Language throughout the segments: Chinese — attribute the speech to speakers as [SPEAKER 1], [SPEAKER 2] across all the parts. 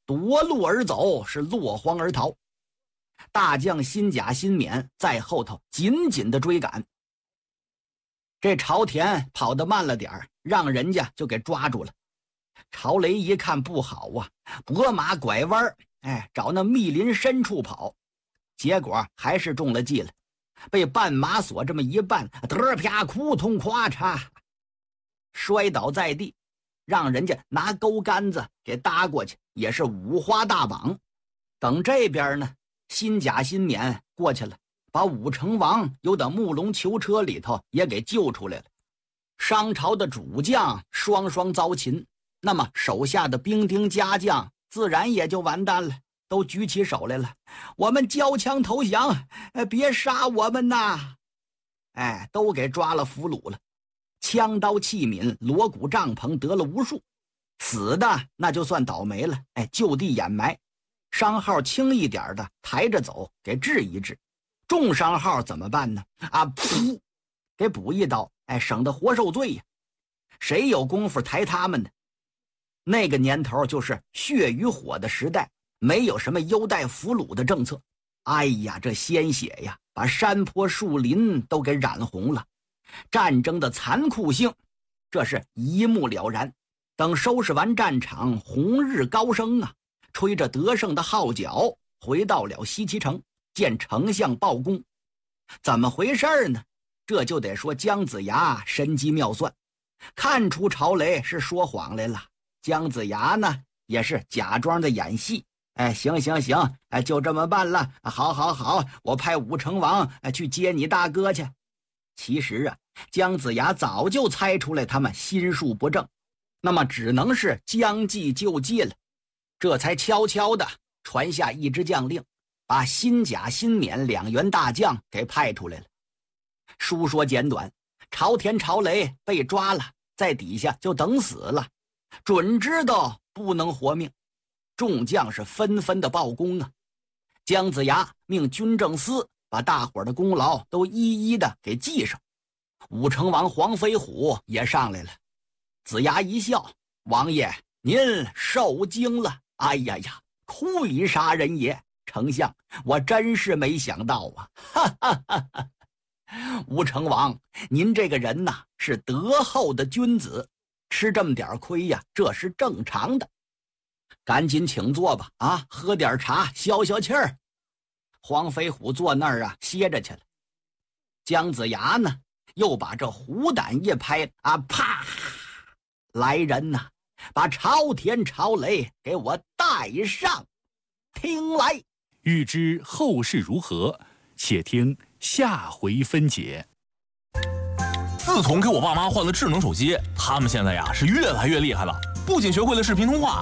[SPEAKER 1] 夺路而走，是落荒而逃。大将辛甲、辛勉在后头紧紧的追赶。这朝田跑得慢了点儿，让人家就给抓住了。朝雷一看不好啊，拨马拐弯，找那密林深处跑，结果还是中了计了，被绊马索这么一绊，得啪扑通咵嚓，摔倒在地，让人家拿钩杆子给搭过去，也是五花大绑。等这边呢，辛甲、辛勉过去了，把武成王由到木龙囚车里头也给救出来了。商朝的主将双双遭擒，那么手下的兵丁家将自然也就完蛋了，都举起手来了，我们交枪投降，别杀我们呐！都给抓了俘虏了，枪刀器皿、锣鼓帐篷得了无数，死的那就算倒霉了，就地掩埋。伤号轻一点的抬着走，给治一治；重伤号怎么办呢？噗，给补一刀，省得活受罪呀。谁有功夫抬他们呢？那个年头就是血与火的时代，没有什么优待俘虏的政策。这鲜血呀，把山坡树林都给染红了。战争的残酷性，这是一目了然。等收拾完战场，红日高升啊，吹着得胜的号角，回到了西岐城，见丞相报功。怎么回事呢？这就得说姜子牙神机妙算，看出朝雷是说谎来了。姜子牙呢，也是假装的演戏。行，就这么办了。好，我派武成王去接你大哥去。其实啊，姜子牙早就猜出来他们心术不正，那么只能是将计就计了。这才悄悄地传下一支将令，把辛甲、辛勉两员大将给派出来了。书说简短，朝田、朝雷被抓了，在底下就等死了，准知道不能活命。众将是纷纷的报功啊。姜子牙命军政司把大伙的功劳都一一的给记上。武成王黄飞虎也上来了。子牙一笑：“王爷，您受惊了。愧杀人也！丞相，我真是没想到啊！哈哈哈哈！武成王，您这个人呐，是德厚的君子，吃这么点亏呀，这是正常的。赶紧请坐吧，喝点茶消消气儿。”黄飞虎坐那儿歇着去了。姜子牙呢，又把这虎胆一拍，啪！来人呐，把朝田、朝雷给我带上！听来。
[SPEAKER 2] 欲知后事如何，且听下回分解。
[SPEAKER 3] 自从给我爸妈换了智能手机，他们现在是越来越厉害了，不仅学会了视频通话。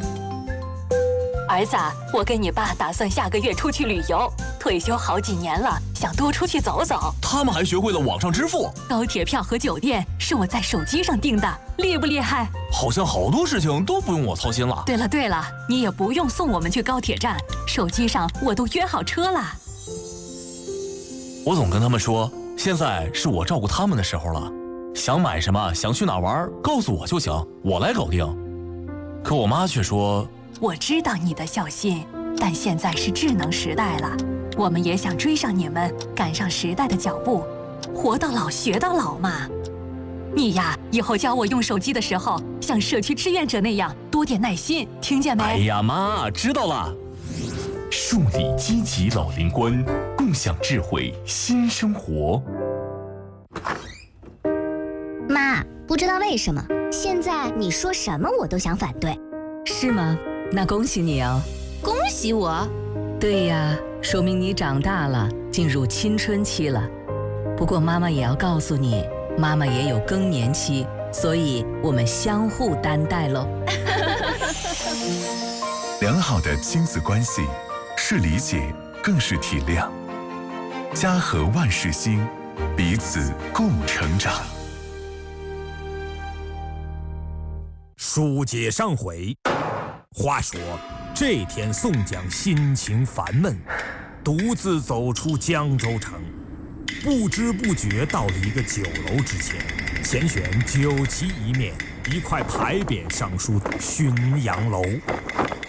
[SPEAKER 4] 儿子，我跟你爸打算下个月出去旅游，退休好几年了，想多出去走走。
[SPEAKER 3] 他们还学会了网上支付，
[SPEAKER 4] 高铁票和酒店是我在手机上订的，厉不厉害？
[SPEAKER 3] 好像好多事情都不用我操心了。
[SPEAKER 4] 对了，你也不用送我们去高铁站，手机上我都约好车了。
[SPEAKER 3] 我总跟他们说，现在是我照顾他们的时候了，想买什么，想去哪玩，告诉我就行，我来搞定。可我妈却说，
[SPEAKER 4] 我知道你的孝心，但现在是智能时代了，我们也想追上你们，赶上时代的脚步，活到老学到老嘛。你呀，以后教我用手机的时候，像社区志愿者那样多点耐心，听见没？
[SPEAKER 3] 妈，知道了。
[SPEAKER 2] 树立积极老龄观，共享智慧新生活。
[SPEAKER 5] 妈，不知道为什么，现在你说什么我都想反对。
[SPEAKER 6] 是吗？那恭喜你哦！
[SPEAKER 5] 恭喜我？
[SPEAKER 6] 对呀，说明你长大了，进入青春期了。不过妈妈也要告诉你，妈妈也有更年期，所以我们相互担待咯。
[SPEAKER 7] 良好的亲子关系是理解，更是体谅。家和万事兴，彼此共成长。
[SPEAKER 8] 书接上回，话说这天宋江心情烦闷，独自走出江州城，不知不觉到了一个酒楼之前，前选酒旗一面，一块牌匾上书浔阳楼。